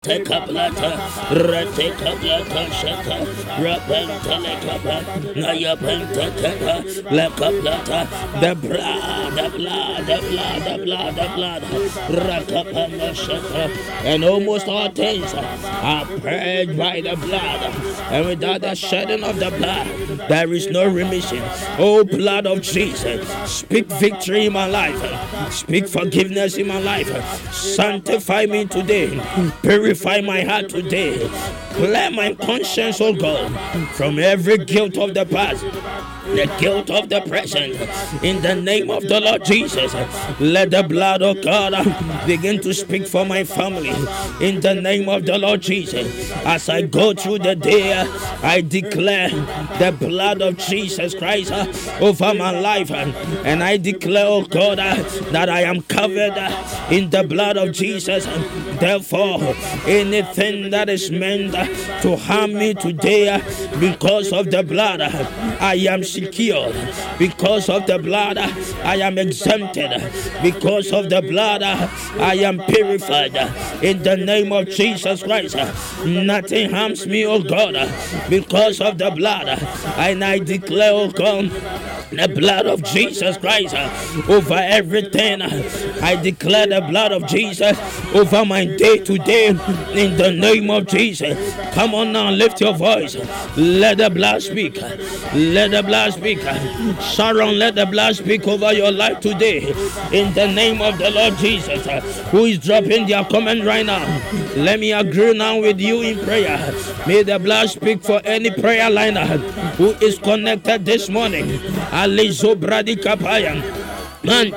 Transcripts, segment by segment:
Take a plata, retake a plata, shata, rapentelekapa, nayapentekapa, lekaplata, the blood, rakapanda shata, and almost all things are purged by the blood, and without the shedding of the blood, there is no remission. Oh, blood of Jesus, speak victory in my life, speak forgiveness in my life, sanctify me today, purify my heart today. Clear my conscience, oh God, from every guilt of the past, the guilt of the present. In the name of the Lord Jesus, let the blood of God begin to speak for my family. In the name of the Lord Jesus, as I go through the day, I declare the blood of Jesus Christ over my life, and I declare, oh God, that I am covered in the blood of Jesus. Therefore, anything that is meant to harm me today, because of the blood, I am secured. Because of the blood, I am exempted. Because of the blood, I am purified. In the name of Jesus Christ, nothing harms me, oh God, because of the blood. And I declare, oh God, the blood of Jesus Christ over everything. I declare the blood of Jesus over my day to day in the name of Jesus. Come on now, lift your voice. Let the blood speak. Let the blood speak. Sharon, let the blood speak over your life today in the name of the Lord Jesus. Who is dropping their comment right now? Let me agree now with you in prayer. May the blood speak for any prayer liner who is connected this morning. Alizo Brady Kapayan. May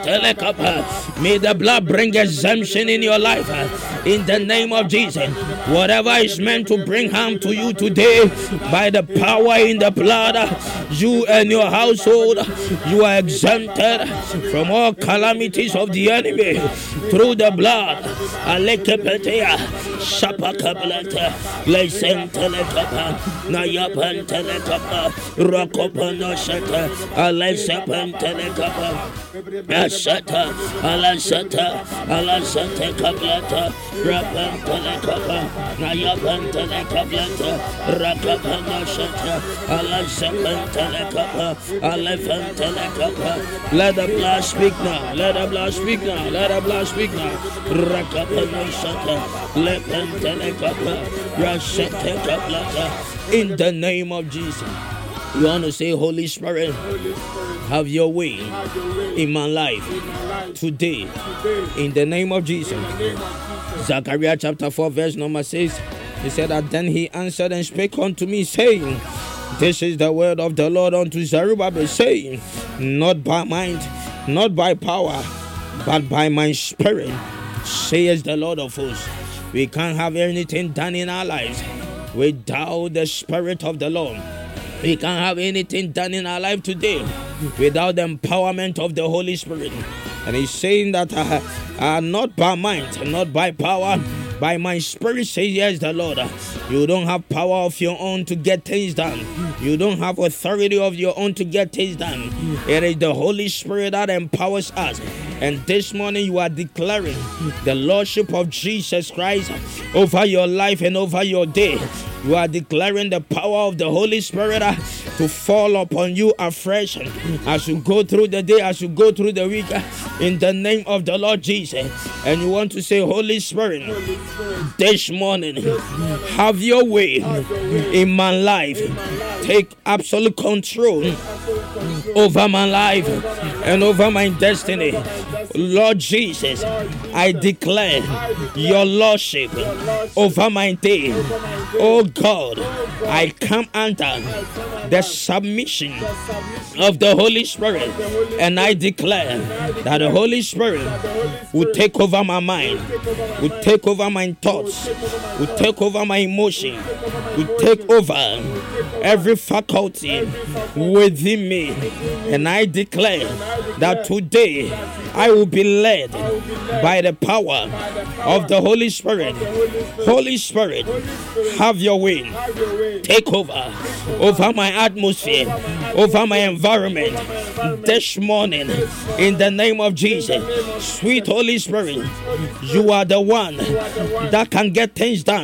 the blood bring exemption in your life in the name of Jesus. Whatever is meant to bring harm to you today, by the power in the blood, you and your household, you are exempted from all calamities of the enemy through the blood. Alekepetea, Shapakablata, Lesentelekapa, Nayapantelekapa, Rokopanosata, Alesepantelekapa. Ashata, Alasata, Alasata Kablata, Rapantelekapa, Nayapantelekablata, Rakapanashata, Alasapantelekapa, Alefantelekapa. Let the blood speak now, let the blood speak now, let the blood speak now. Rakapanashata, Lepantelekapa, Rasata Kablata. In the name of Jesus. You want to say, Holy Spirit, have your way in my life today. In the name of Jesus. Zechariah chapter 4 verse number 6. He said that then he answered and spake unto me, saying, this is the word of the Lord unto Zerubbabel, saying, not by might, not by power, but by my spirit, says the Lord of hosts. We can't have anything done in our lives without the Spirit of the Lord. We can't have anything done in our life today without the empowerment of the Holy Spirit. And he's saying that not by might, not by power, by my spirit, says yes the Lord. You don't have power of your own to get things done. You don't have authority of your own to get things done. It is the Holy Spirit that empowers us. And this morning you are declaring the Lordship of Jesus Christ over your life and over your day. You are declaring the power of the Holy Spirit to fall upon you afresh as you go through the day, as you go through the week, in the name of the Lord Jesus. And you want to say, Holy Spirit, this morning, have your way in my life. Take absolute control over my life and over my destiny. Lord Jesus, I declare your Lordship over my day. Oh God, I come under the submission of the Holy Spirit, and I declare that the Holy Spirit will take over my mind, will take over my thoughts, will take over my emotion, will take over every faculty within me. And I declare that today I will be led by the power of the Holy Spirit. Holy Spirit, have your way. Take over my atmosphere, over my environment. this morning in the name of Jesus. Sweet Holy Spirit, you are the one that can get things done.